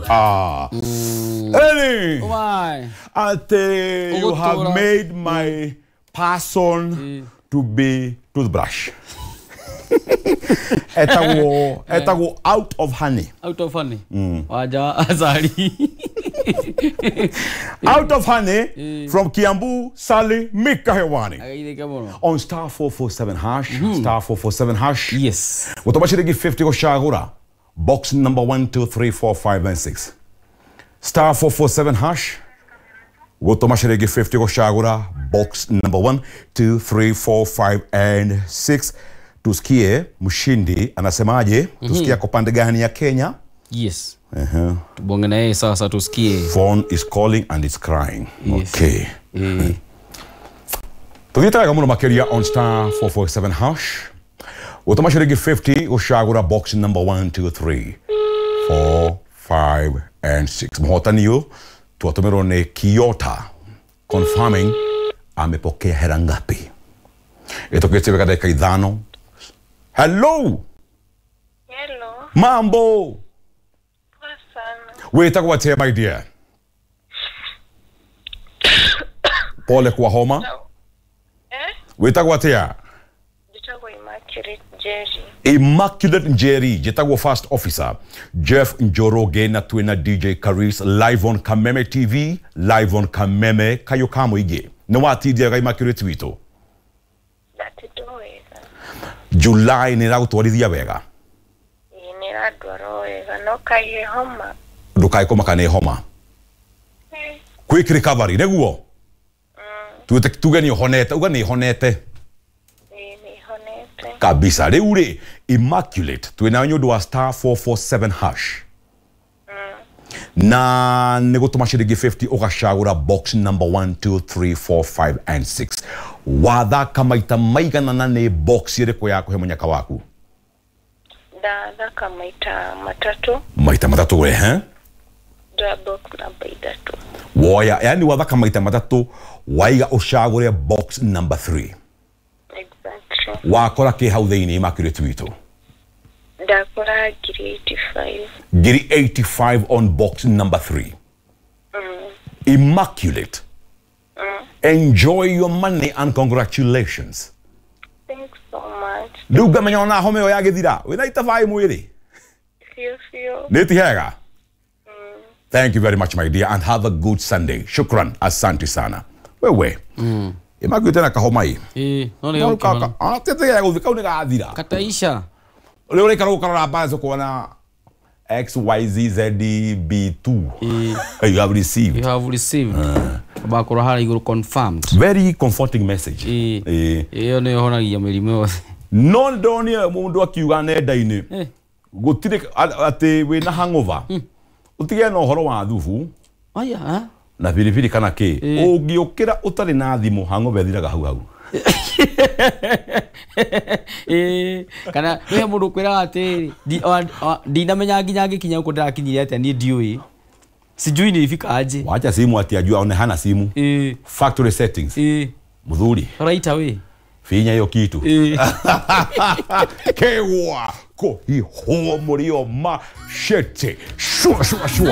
Any. Why? You have made my person to be toothbrush. Etago out of honey. Out of honey. Waja azari. Out of honey from Kiambu, Sally, Mika Hewani. On star 447 hash. Star 447 hash. Yes. What about you give 50 Shagura? Box number 1, 2, 3, 4, 5, and 6. Star 447 hash. What about you give 50 Shagura? Box number 1, 2, 3, 4, 5, and 6. Tusikie mshindi anasemaje? Tusikie kwa pande gani ya Kenya? Yes. Tubonge na yeye sasa tusikie. Phone is calling and it's crying. Yes. Okay. Tugita kama makeria on star 447 hash. Utamashiriki 50 ushagura box number 1, 2, 3, 4, 5 and 6. Mhotaniyo tuwatumiro ne Kiyota confirming amepokea hela ngapi. Itokete weka dakika 5. Hello. Hello. Mambo. Sana. Wait, what here, my dear? Pole kwa homa. Wait, what here? Jitagwa Immaculate Jerry. Immaculate Jerry, Jitagwa First Officer. Jeff Njoroge na tuena DJ Karis live on Kameme TV, live on Kameme Kayokamo ige. Nwati dia Immaculate wito. July ni rautwarithia wega. Ni radwaro wega no kai homa. Ndukai koma kane homa. Quick recovery neguo. Tuge ni honete, uga ni honete. Ni honete. Kabisa reure Immaculate twina nyodo wa star 447 hash. Na nego tumashiriki 50 okashagura box number 1, 2, 3, 4, 5 and 6. Wada kamaita maigana nane box yako yako he munyaka waku. Da kamaita matatu. Maita matatu we Da box number 3. Woya yani wada kamaita matatu waiga oshagure box number 3. Exactly. Wakora ke hautheini Immaculate wito. Da kora giri 85. Giri 85 on box number 3. Immaculate. Enjoy your money and congratulations. Thanks so much. Luga manyona home o yagethira. Wina itafai mwiri. Fio. Neti hega. Thank you very much my dear and have a good Sunday. Shukran. Asante sana. Wewe. Immaculate na kahomai. None yo kaka. Tete ya guthika unika athira. Kataisha. Leo reka rukara bazo kuona XYZZB2. You have received. You have received. Bakora hari iguru confirmed. Very comforting message. Iyo ne honagia mirimo yothe. No ndonie mundu akiuga nenda-ini. Gutire ati wina hangover. Utige no horo wa thubu. Aya Na biribiri kana ki. Ungiukira utari na thimu hangover thiraga hau. Kana we mundu kwira ati ndinamenya nginya ngikinya uko ndirakinyire ati ni ndiui. Sijui ni ifika aje. Wacha simu ati ajua one hana simu. Factory settings. Muthuri. Right away. Finya hiyo kitu. Kewa ko hi ho morio ma shete. Shua.